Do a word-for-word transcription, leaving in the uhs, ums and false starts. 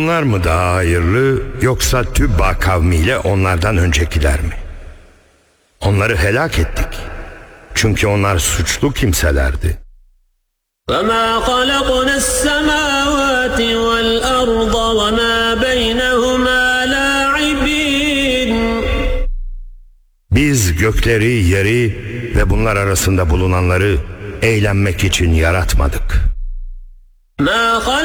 Onlar mı daha hayırlı, yoksa Tübba kavmiyle onlardan öncekiler mi? Onları helak ettik. Çünkü onlar suçlu kimselerdi. وَمَا خَلَقْنَا السَّمَاوَاتِ وَالْأَرْضَ وَمَا بَيْنَهُمَا لَاعِبِينَ. Biz gökleri, yeri ve bunlar arasında bulunanları eğlenmek için yaratmadık. مَا